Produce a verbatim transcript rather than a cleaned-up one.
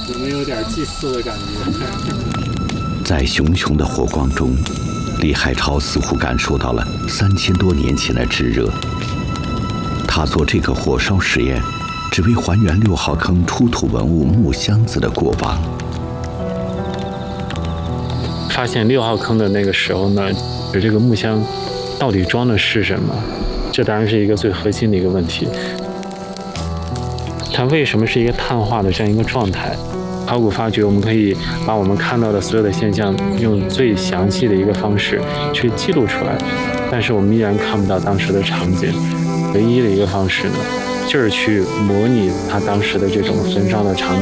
有没有点祭祀的感觉？ 在熊熊的火光中，李海潮似乎感受到了三千多年前的炙热。他做这个火烧实验，只为还原六号坑出土文物木箱子的过往。 发现六号坑的那个时候呢，这个木箱到底装的是什么？这当然是一个最核心的一个问题。它为什么是一个碳化的这样一个状态？考古发掘，我们可以把我们看到的所有的现象，用最详细的一个方式去记录出来，但是我们依然看不到当时的场景。唯一的一个方式呢，就是去模拟它当时的这种焚烧的场景。